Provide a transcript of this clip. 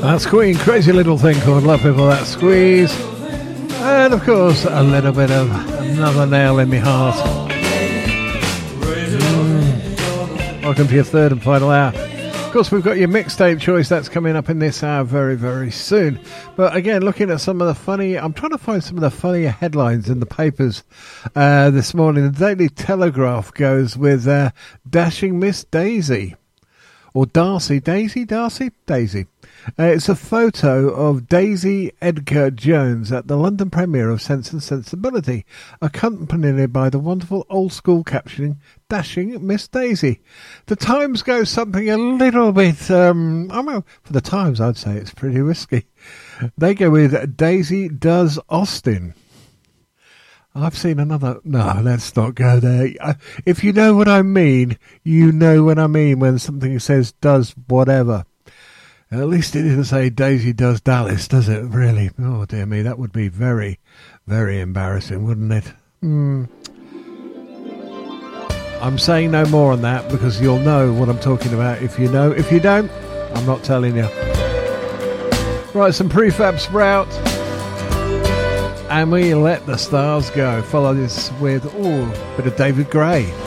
That's Queen, Crazy Little Thing called Love Before That Squeeze. And of course, a little bit of Another Nail in My Heart. Welcome to your third and final hour. Of course, we've got your mixtape choice that's coming up in this hour very, very soon. But again, looking at some of the funny, I'm trying to find some of the funnier headlines in the papers this morning. The Daily Telegraph goes with Dashing Miss Daisy. Or Darcy. Daisy? Daisy. It's a photo of Daisy Edgar Jones at the London premiere of Sense and Sensibility, accompanied by the wonderful old-school captioning, Dashing Miss Daisy. The Times goes something a little bit, for the Times I'd say it's pretty risky. They go with Daisy Does Austin. I've seen another... No, let's not go there. If you know what I mean, you know what I mean when something says does whatever. At least it didn't say Daisy Does Dallas, does it? Really? Oh, dear me, that would be very, very embarrassing, wouldn't it? I'm saying no more on that because you'll know what I'm talking about if you know. If you don't, I'm not telling you. Right, some Prefab Sprout. And we let the stars go. Follow this with, a bit of David Gray.